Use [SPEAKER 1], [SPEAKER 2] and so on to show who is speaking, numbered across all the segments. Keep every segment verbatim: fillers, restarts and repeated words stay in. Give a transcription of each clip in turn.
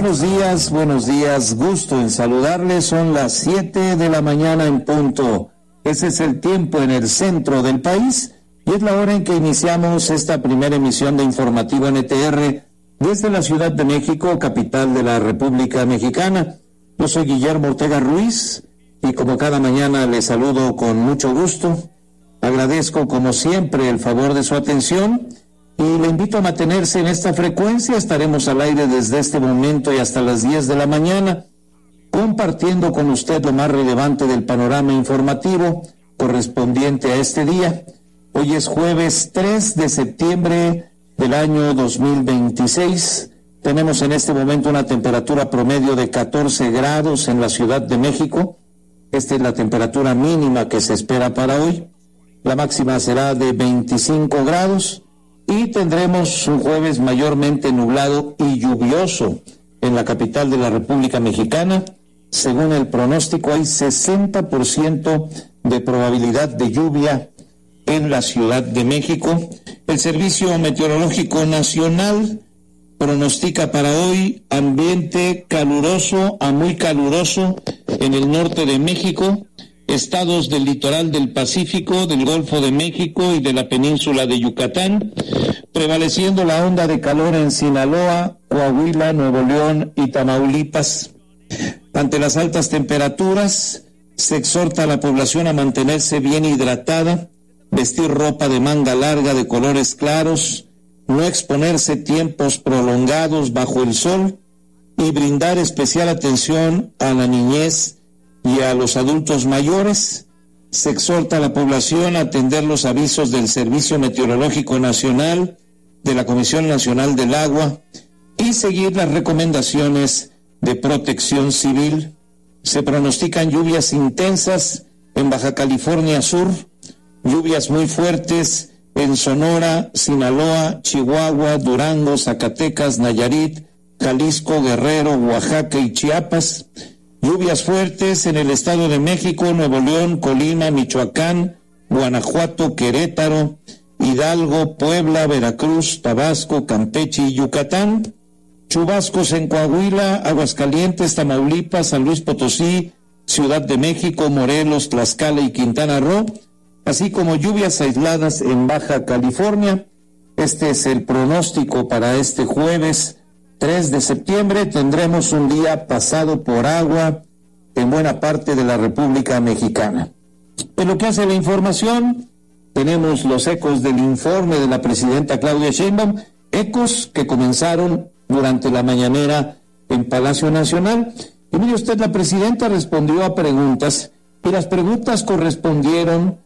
[SPEAKER 1] buenos días, buenos días, gusto en saludarles. Son las siete de la mañana en punto. Ese es el tiempo en el centro del país y es la hora en que iniciamos esta primera emisión de Informativo N T R desde la Ciudad de México, capital de la República Mexicana. Yo soy Guillermo Ortega Ruiz y como cada mañana les saludo con mucho gusto. Agradezco como siempre el favor de su atención y le invito a mantenerse en esta frecuencia. Estaremos al aire desde este momento y hasta las diez de la mañana, compartiendo con usted lo más relevante del panorama informativo correspondiente a este día. Hoy es jueves tres de septiembre del año dos mil veintiséis. Tenemos en este momento una temperatura promedio de catorce grados en la Ciudad de México. Esta es la temperatura mínima que se espera para hoy. La máxima será de veinticinco grados. Y tendremos un jueves mayormente nublado y lluvioso en la capital de la República Mexicana. Según el pronóstico, hay sesenta por ciento de probabilidad de lluvia en la Ciudad de México. El Servicio Meteorológico Nacional pronostica para hoy ambiente caluroso a muy caluroso en el norte de México, estados del litoral del Pacífico, del Golfo de México y de la península de Yucatán, prevaleciendo la onda de calor en Sinaloa, Coahuila, Nuevo León y Tamaulipas. Ante las altas temperaturas, se exhorta a la población a mantenerse bien hidratada, vestir ropa de manga larga de colores claros, no exponerse tiempos prolongados bajo el sol y brindar especial atención a la niñez y a los adultos mayores. Se exhorta a la población a atender los avisos del Servicio Meteorológico Nacional, de la Comisión Nacional del Agua y seguir las recomendaciones de Protección Civil. Se pronostican lluvias intensas en Baja California Sur, lluvias muy fuertes en Sonora, Sinaloa, Chihuahua, Durango, Zacatecas, Nayarit, Jalisco, Guerrero, Oaxaca y Chiapas. Lluvias fuertes en el Estado de México, Nuevo León, Colima, Michoacán, Guanajuato, Querétaro, Hidalgo, Puebla, Veracruz, Tabasco, Campeche y Yucatán. Chubascos en Coahuila, Aguascalientes, Tamaulipas, San Luis Potosí, Ciudad de México, Morelos, Tlaxcala y Quintana Roo, así como lluvias aisladas en Baja California. Este es el pronóstico para este jueves tres de septiembre. Tendremos un día pasado por agua en buena parte de la República Mexicana. En lo que hace la información, tenemos los ecos del informe de la presidenta Claudia Sheinbaum, ecos que comenzaron durante la mañanera en Palacio Nacional. Y mire usted, la presidenta respondió a preguntas, y las preguntas correspondieron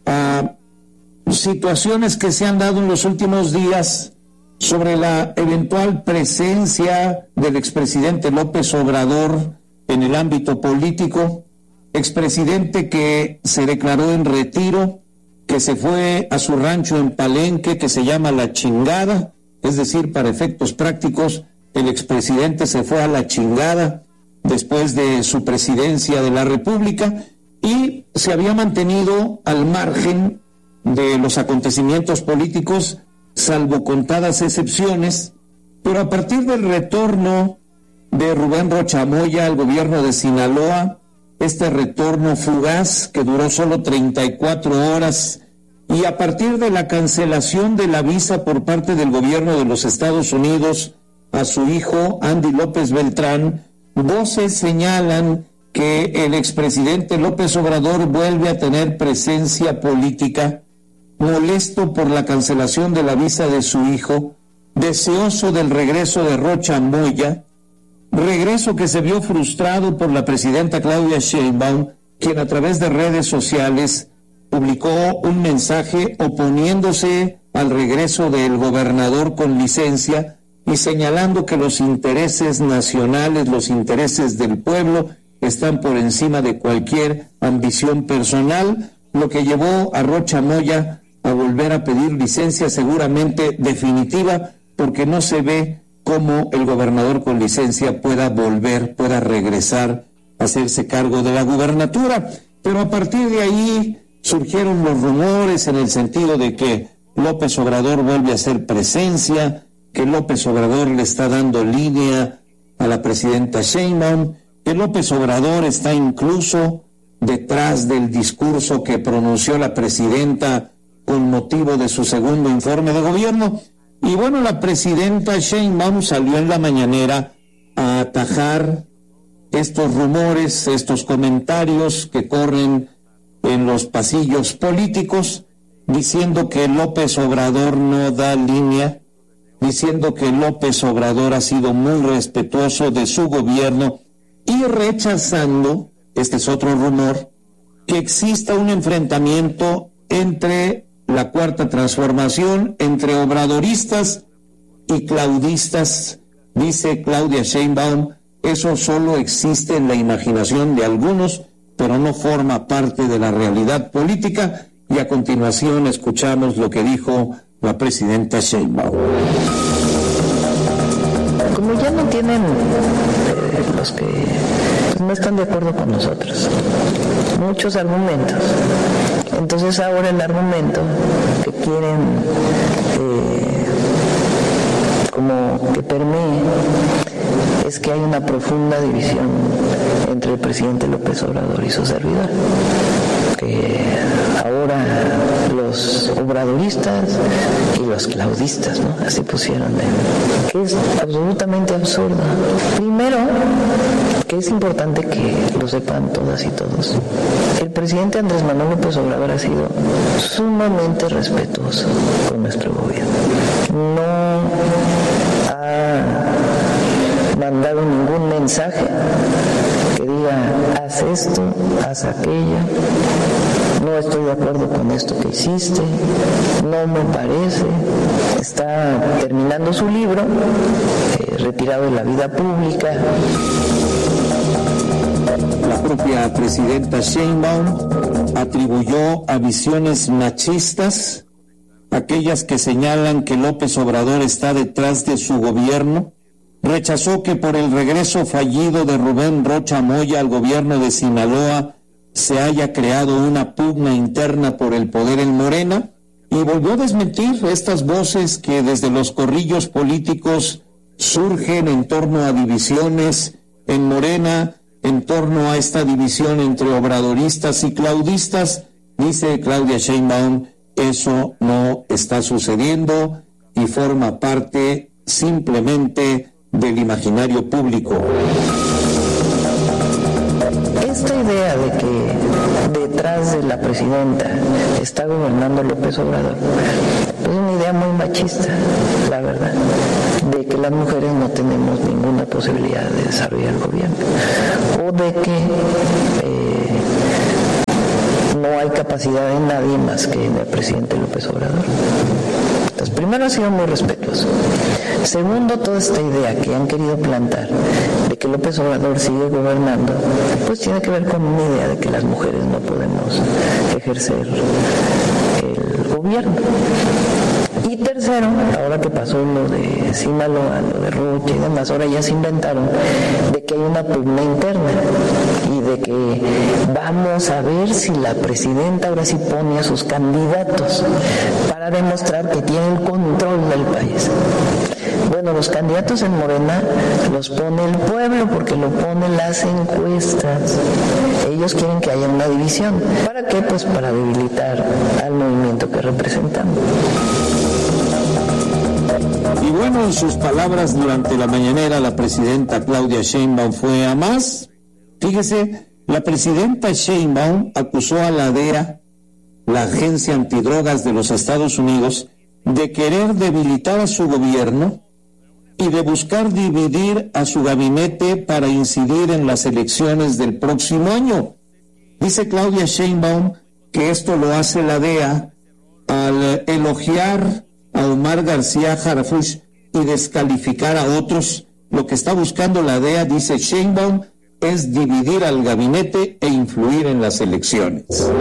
[SPEAKER 1] a situaciones que se han dado en los últimos días sobre la eventual presencia del expresidente López Obrador en el ámbito político, expresidente que se declaró en retiro, que se fue a su rancho en Palenque, que se llama La Chingada, es decir, para efectos prácticos, el expresidente se fue a la chingada después de su presidencia de la República y se había mantenido al margen de los acontecimientos políticos, salvo contadas excepciones, pero a partir del retorno de Rubén Rocha Moya al gobierno de Sinaloa, este retorno fugaz que duró solo treinta y cuatro horas, y a partir de la cancelación de la visa por parte del gobierno de los Estados Unidos a su hijo Andy López Beltrán, voces señalan que el expresidente López Obrador vuelve a tener presencia política, molesto por la cancelación de la visa de su hijo, deseoso del regreso de Rocha Moya, regreso que se vio frustrado por la presidenta Claudia Sheinbaum, quien a través de redes sociales publicó un mensaje oponiéndose al regreso del gobernador con licencia y señalando que los intereses nacionales, los intereses del pueblo, están por encima de cualquier ambición personal, lo que llevó a Rocha Moya a volver a pedir licencia seguramente definitiva, porque no se ve cómo el gobernador con licencia pueda volver, pueda regresar a hacerse cargo de la gubernatura. Pero a partir de ahí surgieron los rumores en el sentido de que López Obrador vuelve a hacer presencia, que López Obrador le está dando línea a la presidenta Sheinbaum, que López Obrador está incluso detrás del discurso que pronunció la presidenta con motivo de su segundo informe de gobierno. Y bueno, la presidenta Sheinbaum salió en la mañanera a atajar estos rumores, estos comentarios que corren en los pasillos políticos, diciendo que López Obrador no da línea, diciendo que López Obrador ha sido muy respetuoso de su gobierno y rechazando, este es otro rumor, que exista un enfrentamiento entre la Cuarta Transformación, entre obradoristas y claudistas. Dice Claudia Sheinbaum, eso solo existe en la imaginación de algunos, pero no forma parte de la realidad política. Y a continuación escuchamos lo que dijo la presidenta Sheinbaum.
[SPEAKER 2] Como ya no tienen eh, los que pues no están de acuerdo con nosotros muchos argumentos, entonces ahora el argumento que quieren eh, como que permee es que hay una profunda división entre el presidente López Obrador y su servidor, que ahora los obradoristas y los claudistas, ¿no? Así pusieron, ¿eh? Que es absolutamente absurdo. Primero, que es importante que lo sepan todas y todos, el presidente Andrés Manuel López Obrador ha sido sumamente respetuoso con nuestro gobierno. No ha mandado ningún mensaje que diga haz esto, haz aquello, no estoy de acuerdo con esto que hiciste, no me parece. Está terminando su libro, eh, retirado de la vida pública.
[SPEAKER 1] La propia presidenta Sheinbaum atribuyó a visiones machistas, aquellas que señalan que López Obrador está detrás de su gobierno. Rechazó que por el regreso fallido de Rubén Rocha Moya al gobierno de Sinaloa se haya creado una pugna interna por el poder en Morena, y volvió a desmentir estas voces que desde los corrillos políticos surgen en torno a divisiones en Morena, en torno a esta división entre obradoristas y claudistas. Dice Claudia Sheinbaum, eso no está sucediendo y forma parte simplemente del imaginario público.
[SPEAKER 2] Esta idea de que detrás de la presidenta está gobernando López Obrador es una idea muy machista, la verdad, de que las mujeres no tenemos ninguna posibilidad de desarrollar el gobierno, o de que eh, no hay capacidad de nadie más que el presidente López Obrador. Entonces, primero, ha sido muy respetuoso. Segundo, toda esta idea que han querido plantar de que López Obrador sigue gobernando, pues tiene que ver con una idea de que las mujeres no podemos ejercer el gobierno. Y tercero, ahora que pasó lo de Sinaloa, lo de Rocha y demás, ahora ya se inventaron de que hay una pugna interna y de que vamos a ver si la presidenta ahora sí pone a sus candidatos para demostrar que tiene el control del país. Bueno, los candidatos en Morena los pone el pueblo porque lo ponen las encuestas. Ellos quieren que haya una división. ¿Para qué? Pues para debilitar al movimiento que representamos.
[SPEAKER 1] Y bueno, en sus palabras durante la mañanera, la presidenta Claudia Sheinbaum fue a más. Fíjese, la presidenta Sheinbaum acusó a la D E A, la Agencia Antidrogas de los Estados Unidos, de querer debilitar a su gobierno y de buscar dividir a su gabinete para incidir en las elecciones del próximo año. Dice Claudia Sheinbaum que esto lo hace la D E A al elogiar a Omar García Harfuch y descalificar a otros. Lo que está buscando la D E A, dice Sheinbaum, es dividir al gabinete e influir en las elecciones.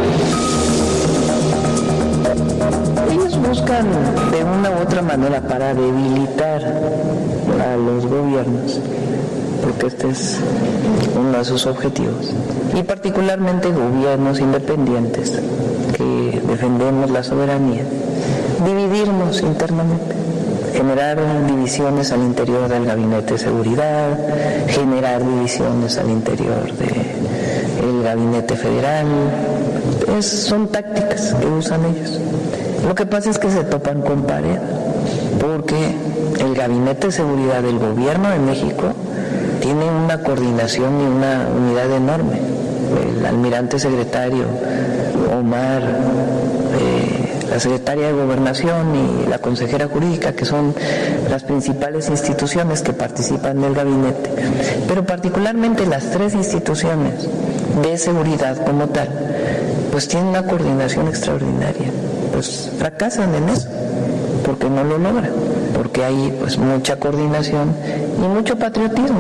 [SPEAKER 2] Ellos buscan de una u otra manera para debilitar a los gobiernos, porque este es uno de sus objetivos, y particularmente gobiernos independientes que defendemos la soberanía, dividirnos internamente. generar divisiones al interior del Gabinete de Seguridad, generar divisiones al interior del Gabinete Federal. Es, son tácticas que usan ellos. Lo que pasa es que se topan con pared, porque el Gabinete de Seguridad del Gobierno de México tiene una coordinación y una unidad enorme. El almirante secretario Omar, eh, la secretaria de Gobernación y la consejera jurídica, que son las principales instituciones que participan del gabinete, pero particularmente las tres instituciones de seguridad como tal, pues tienen una coordinación extraordinaria. Pues fracasan en eso, porque no lo logran, porque hay pues mucha coordinación y mucho patriotismo.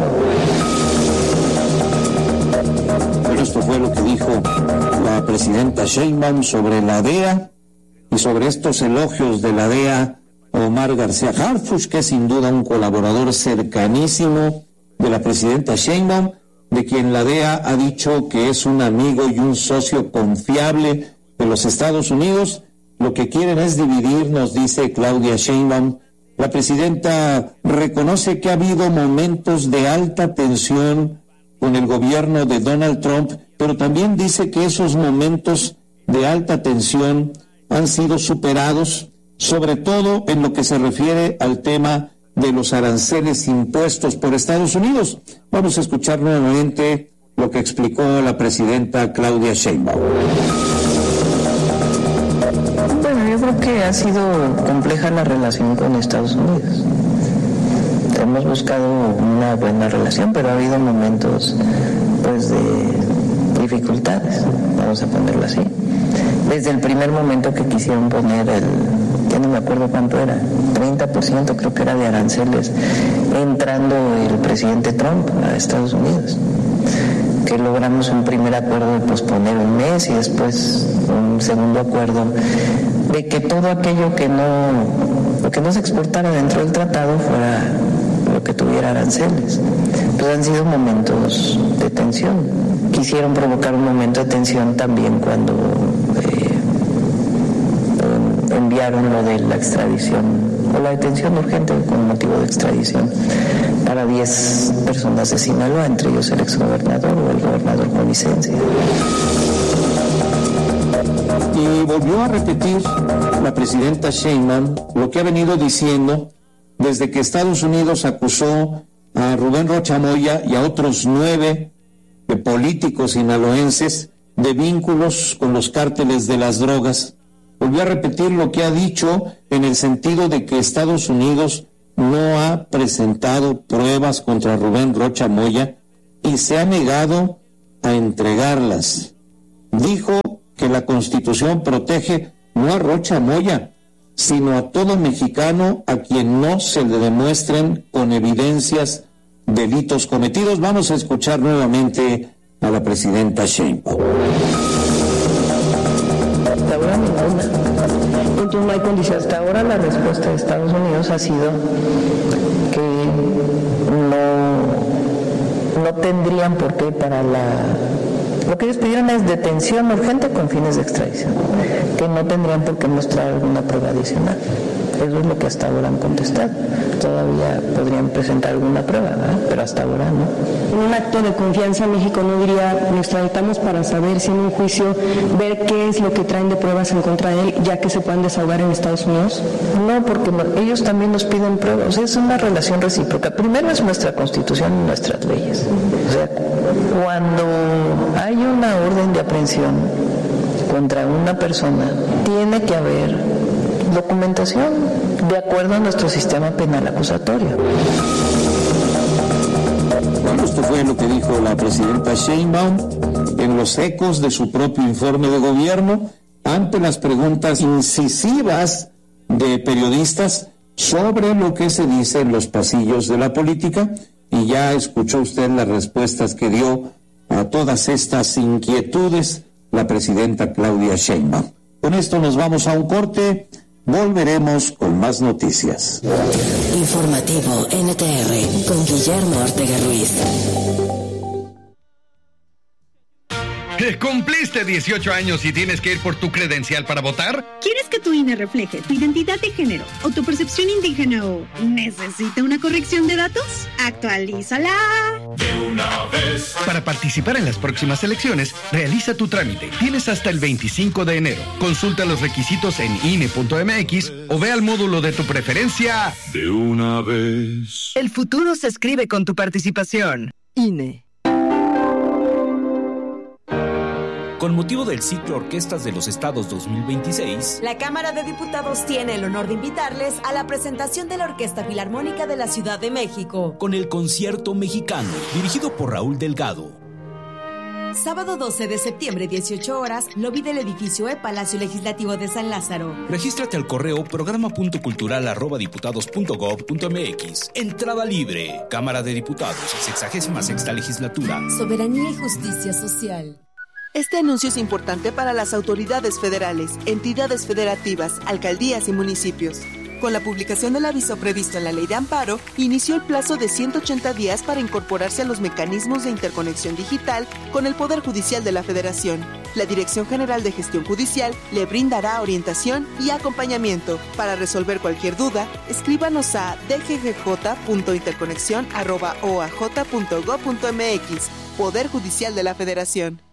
[SPEAKER 1] Pero esto fue lo que dijo la presidenta Sheinbaum sobre la D E A y sobre estos elogios de la D E A a Omar García Harfuch, que es sin duda un colaborador cercanísimo de la presidenta Sheinbaum, de quien la D E A ha dicho que es un amigo y un socio confiable de los Estados Unidos. Lo que quieren es dividir, nos dice Claudia Sheinbaum. La presidenta reconoce que ha habido momentos de alta tensión con el gobierno de Donald Trump, pero también dice que esos momentos de alta tensión han sido superados, sobre todo en lo que se refiere al tema de los aranceles impuestos por Estados Unidos. Vamos a escuchar nuevamente lo que explicó la presidenta Claudia Sheinbaum.
[SPEAKER 2] Bueno, yo creo que ha sido compleja la relación con Estados Unidos. Hemos buscado una buena relación, pero ha habido momentos pues de dificultades, vamos a ponerlo así. Desde el primer momento que quisieron poner el, ya no me acuerdo cuánto era, treinta por ciento creo que era de aranceles, entrando el presidente Trump a Estados Unidos, que logramos un primer acuerdo de posponer un mes y después un segundo acuerdo de que todo aquello que no, lo que no se exportara dentro del tratado fuera lo que tuviera aranceles. Pues han sido momentos de tensión. Quisieron provocar un momento de tensión también cuando eh, enviaron lo de la extradición o la detención urgente con motivo de extradición para diez personas de Sinaloa, entre ellos el exgobernador o el gobernador jalisciense.
[SPEAKER 1] Y volvió a repetir la presidenta Sheinbaum lo que ha venido diciendo desde que Estados Unidos acusó a Rubén Rocha Moya y a otros nueve de políticos sinaloenses de vínculos con los cárteles de las drogas. Volvió a repetir lo que ha dicho en el sentido de que Estados Unidos no ha presentado pruebas contra Rubén Rocha Moya y se ha negado a entregarlas. Dijo que la Constitución protege no a Rocha Moya, sino a todo mexicano a quien no se le demuestren con evidencias delitos cometidos. Vamos a escuchar nuevamente a la presidenta Sheinbaum.
[SPEAKER 2] Hasta ahora ninguna. Entonces no hay condición. Hasta ahora la respuesta de Estados Unidos ha sido que no, no tendrían por qué para la... Lo que ellos pidieron es detención urgente con fines de extradición, que no tendrían por qué mostrar alguna prueba adicional. Eso es lo que hasta ahora han contestado. Todavía podrían presentar alguna prueba, ¿verdad? Pero hasta ahora no.
[SPEAKER 3] En un acto de confianza, México no diría, nos extraditamos para saber si en un juicio, ver qué es lo que traen de pruebas en contra de él, ya que se puedan desahogar en Estados Unidos.
[SPEAKER 2] No, porque no, ellos también nos piden pruebas. O sea, es una relación recíproca. Primero es nuestra Constitución y nuestras leyes. O sea, cuando hay una orden de aprehensión contra una persona, tiene que haber documentación de acuerdo a nuestro sistema penal acusatorio.
[SPEAKER 1] Bueno, esto fue lo que dijo la presidenta Sheinbaum en los ecos de su propio informe de gobierno ante las preguntas incisivas de periodistas sobre lo que se dice en los pasillos de la política, y ya escuchó usted las respuestas que dio a todas estas inquietudes la presidenta Claudia Sheinbaum. Con esto nos vamos a un corte. Volveremos con más noticias.
[SPEAKER 4] Informativo N T R con Guillermo Ortega Ruiz.
[SPEAKER 5] ¿Cumpliste dieciocho años y tienes que ir por tu credencial para votar?
[SPEAKER 6] ¿Quieres que tu I N E refleje tu identidad de género o tu percepción indígena o necesita una corrección de datos? ¡Actualízala!
[SPEAKER 7] De una vez.
[SPEAKER 5] Para participar en las próximas elecciones, realiza tu trámite. Tienes hasta el veinticinco de enero. Consulta los requisitos en I N E punto M X o ve al módulo de tu preferencia.
[SPEAKER 7] De una vez.
[SPEAKER 8] El futuro se escribe con tu participación. I N E.
[SPEAKER 9] Con motivo del ciclo Orquestas de los Estados dos mil veintiséis,
[SPEAKER 10] la Cámara de Diputados tiene el honor de invitarles a la presentación de la Orquesta Filarmónica de la Ciudad de México,
[SPEAKER 9] con el Concierto Mexicano, dirigido por Raúl Delgado.
[SPEAKER 10] Sábado doce de septiembre, dieciocho horas, lobby del edificio E, Palacio Legislativo de San Lázaro.
[SPEAKER 9] Regístrate al correo programa punto cultural arroba diputados punto gob punto mx. Entrada libre. Cámara de Diputados, sexagésima sexta legislatura.
[SPEAKER 10] Soberanía y justicia social.
[SPEAKER 11] Este anuncio es importante para las autoridades federales, entidades federativas, alcaldías y municipios. Con la publicación del aviso previsto en la Ley de Amparo, inició el plazo de ciento ochenta días para incorporarse a los mecanismos de interconexión digital con el Poder Judicial de la Federación. La Dirección General de Gestión Judicial le brindará orientación y acompañamiento. Para resolver cualquier duda, escríbanos a d g g j punto interconexión arroba o a j punto gob punto m x. Poder Judicial de la Federación.